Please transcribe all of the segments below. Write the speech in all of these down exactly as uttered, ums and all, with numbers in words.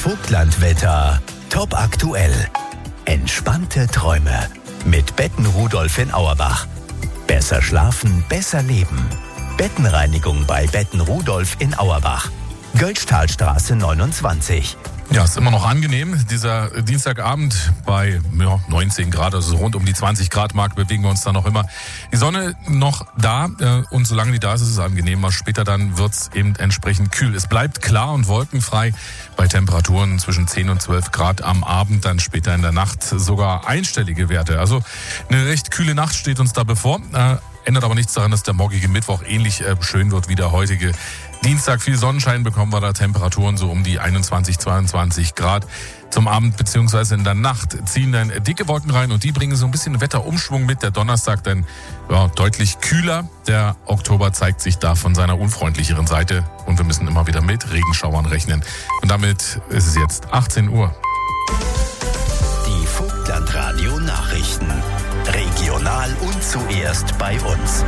Vogtlandwetter. Top aktuell. Entspannte Träume. Mit Betten Rudolf in Auerbach. Besser schlafen, besser leben. Bettenreinigung bei Betten Rudolf in Auerbach. Göllsthalstraße neunundzwanzig. Ja, ist immer noch angenehm. Dieser Dienstagabend bei ja, neunzehn Grad, also rund um die zwanzig Grad Mark bewegen wir uns da noch immer. Die Sonne noch da äh, und solange die da ist, ist es angenehm. Mal später dann wird's eben entsprechend kühl. Es bleibt klar und wolkenfrei bei Temperaturen zwischen zehn und zwölf Grad am Abend, dann später in der Nacht sogar einstellige Werte. Also eine recht kühle Nacht steht uns da bevor. Äh, ändert aber nichts daran, dass der morgige Mittwoch ähnlich äh, schön wird wie der heutige Dienstag. Viel Sonnenschein, bekommen wir da Temperaturen so um die einundzwanzig, zweiundzwanzig Grad. Zum Abend bzw. in der Nacht ziehen dann dicke Wolken rein und die bringen so ein bisschen Wetterumschwung mit. Der Donnerstag dann ja, deutlich kühler. Der Oktober zeigt sich da von seiner unfreundlicheren Seite und wir müssen immer wieder mit Regenschauern rechnen. Und damit ist es jetzt achtzehn Uhr. Die Vogtlandradio Nachrichten. Regional und zuerst bei uns.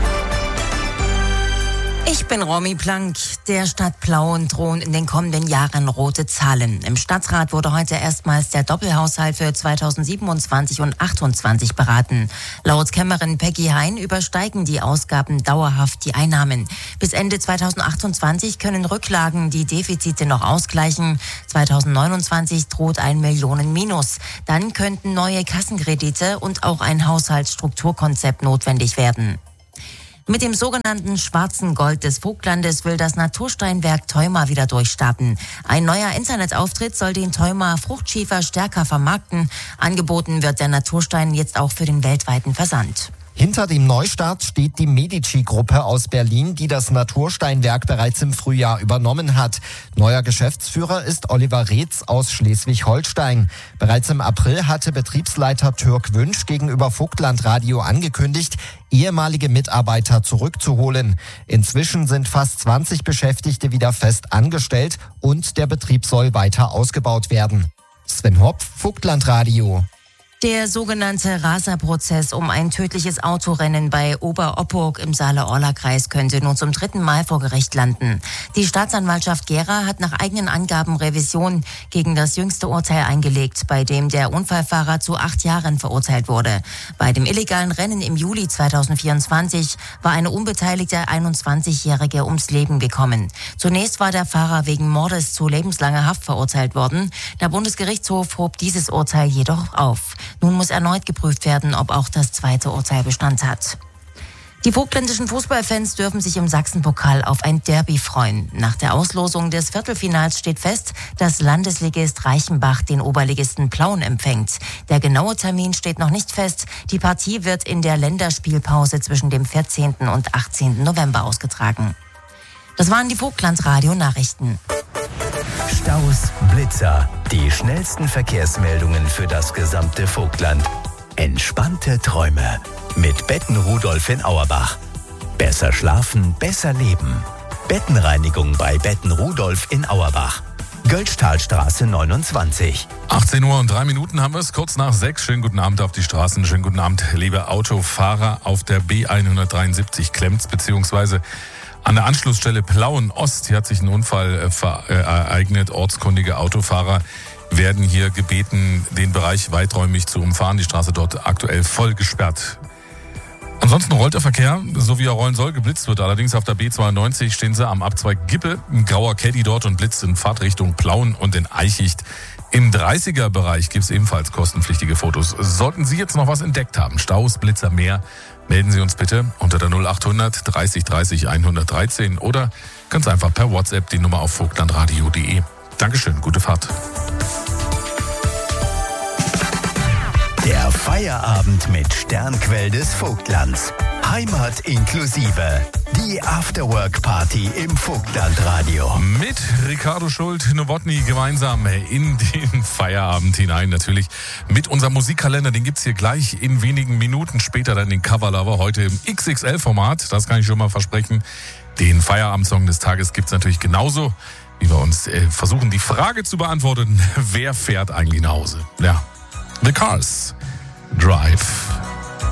Ich bin Romy Plank. Der Stadt Plauen drohen in den kommenden Jahren rote Zahlen. Im Stadtrat wurde heute erstmals der Doppelhaushalt für zweitausendsiebenundzwanzig und achtundzwanzig beraten. Laut Kämmerin Peggy Hein übersteigen die Ausgaben dauerhaft die Einnahmen. Bis Ende zweitausendachtundzwanzig können Rücklagen die Defizite noch ausgleichen. zweitausendneunundzwanzig droht ein Millionen-Minus. Dann könnten neue Kassenkredite und auch ein Haushaltsstrukturkonzept notwendig werden. Mit dem sogenannten schwarzen Gold des Vogtlandes will das Natursteinwerk Theuma wieder durchstarten. Ein neuer Internetauftritt soll den Theuma Fruchtschiefer stärker vermarkten. Angeboten wird der Naturstein jetzt auch für den weltweiten Versand. Hinter dem Neustart steht die Medici-Gruppe aus Berlin, die das Natursteinwerk bereits im Frühjahr übernommen hat. Neuer Geschäftsführer ist Oliver Reetz aus Schleswig-Holstein. Bereits im April hatte Betriebsleiter Türk Wünsch gegenüber Vogtlandradio angekündigt, ehemalige Mitarbeiter zurückzuholen. Inzwischen sind fast zwanzig Beschäftigte wieder fest angestellt und der Betrieb soll weiter ausgebaut werden. Sven Hopf, Vogtlandradio. Der sogenannte Raserprozess um ein tödliches Autorennen bei Oberopburg im Saale-Orla-Kreis könnte nun zum dritten Mal vor Gericht landen. Die Staatsanwaltschaft Gera hat nach eigenen Angaben Revision gegen das jüngste Urteil eingelegt, bei dem der Unfallfahrer zu acht Jahren verurteilt wurde. Bei dem illegalen Rennen im Juli zweitausendvierundzwanzig war eine unbeteiligte einundzwanzigjährige ums Leben gekommen. Zunächst war der Fahrer wegen Mordes zu lebenslanger Haft verurteilt worden. Der Bundesgerichtshof hob dieses Urteil jedoch auf. Nun muss erneut geprüft werden, ob auch das zweite Urteil Bestand hat. Die vogtländischen Fußballfans dürfen sich im Sachsenpokal auf ein Derby freuen. Nach der Auslosung des Viertelfinals steht fest, dass Landesligist Reichenbach den Oberligisten Plauen empfängt. Der genaue Termin steht noch nicht fest. Die Partie wird in der Länderspielpause zwischen dem vierzehnten und achtzehnten November ausgetragen. Das waren die Vogtlandradio-Nachrichten. Staus, Blitzer, die schnellsten Verkehrsmeldungen für das gesamte Vogtland. Entspannte Träume mit Betten Rudolf in Auerbach. Besser schlafen, besser leben. Bettenreinigung bei Betten Rudolf in Auerbach. Göllsthalstraße neunundzwanzig. achtzehn Uhr und drei Minuten haben wir es, kurz nach sechs. Schönen guten Abend auf die Straßen, schönen guten Abend, liebe Autofahrer. Auf der B hundertdreiundsiebzig klemmt's, beziehungsweise an der Anschlussstelle Plauen Ost. Hier hat sich ein Unfall äh, ereignet. Ortskundige Autofahrer werden hier gebeten, den Bereich weiträumig zu umfahren. Die Straße dort aktuell voll gesperrt. Ansonsten rollt der Verkehr, so wie er rollen soll. Geblitzt wird allerdings auf der B zweiundneunzig. Stehen sie am Abzweig Gippe. Ein grauer Caddy dort und blitzt in Fahrtrichtung Plauen und in Eichicht. Im dreißiger-Bereich gibt es ebenfalls kostenpflichtige Fotos. Sollten Sie jetzt noch was entdeckt haben, Staus, Blitzer, mehr, melden Sie uns bitte unter der null achthundert dreißig dreißig hundertdreizehn oder ganz einfach per WhatsApp die Nummer auf vogtlandradio punkt de. Dankeschön, gute Fahrt. Der Feierabend mit Sternquell des Vogtlands. Heimat inklusive. Die Afterwork-Party im Vogtlandradio. Mit Ricardo Schult, Nowotny gemeinsam in den Feierabend hinein. Natürlich mit unserem Musikkalender. Den gibt's hier gleich in wenigen Minuten. Später dann den Coverlover. Heute im X X L-Format. Das kann ich schon mal versprechen. Den Feierabendsong des Tages gibt's natürlich genauso, wie wir uns äh, versuchen, die Frage zu beantworten. Wer fährt eigentlich nach Hause? Ja. The Cars. Drive.